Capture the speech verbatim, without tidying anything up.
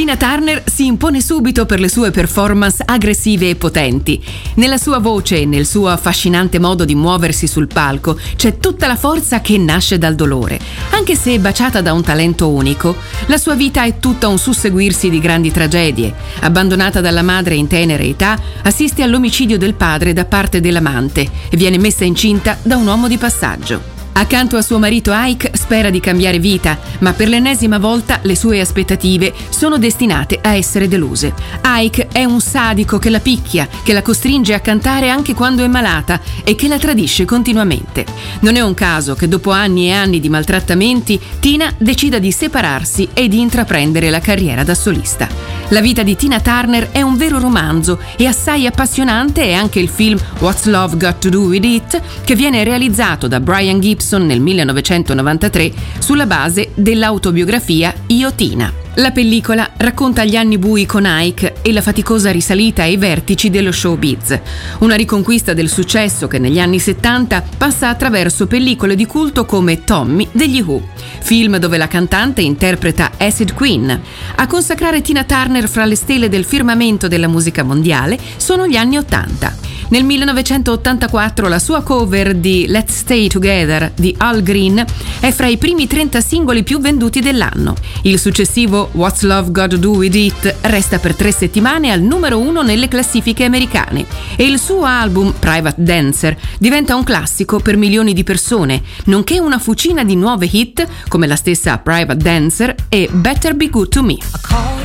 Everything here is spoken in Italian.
Tina Turner si impone subito per le sue performance aggressive e potenti. Nella sua voce e nel suo affascinante modo di muoversi sul palco c'è tutta la forza che nasce dal dolore. Anche se baciata da un talento unico, la sua vita è tutta un susseguirsi di grandi tragedie. Abbandonata dalla madre in tenera età, assiste all'omicidio del padre da parte dell'amante e viene messa incinta da un uomo di passaggio. Accanto a suo marito Ike spera di cambiare vita, ma per l'ennesima volta le sue aspettative sono destinate a essere deluse. Ike è un sadico che la picchia, che la costringe a cantare anche quando è malata e che la tradisce continuamente. Non è un caso che dopo anni e anni di maltrattamenti Tina decida di separarsi e di intraprendere la carriera da solista. La vita di Tina Turner è un vero romanzo e assai appassionante è anche il film What's Love Got to Do With It, che viene realizzato da Brian Gibson nel millenovecentonovantatré sulla base dell'autobiografia Io Tina. La pellicola racconta gli anni bui con Ike e la faticosa risalita ai vertici dello showbiz. Una riconquista del successo che negli anni settanta passa attraverso pellicole di culto come Tommy degli Who, film dove la cantante interpreta Acid Queen. A consacrare Tina Turner fra le stelle del firmamento della musica mondiale sono gli anni ottanta. Nel millenovecentottantaquattro la sua cover di Let's Stay Together di Al Green è fra i primi trenta singoli più venduti dell'anno. Il successivo What's Love Got to Do With It resta per tre settimane al numero uno nelle classifiche americane e il suo album Private Dancer diventa un classico per milioni di persone, nonché una fucina di nuove hit come la stessa Private Dancer e Better Be Good to Me.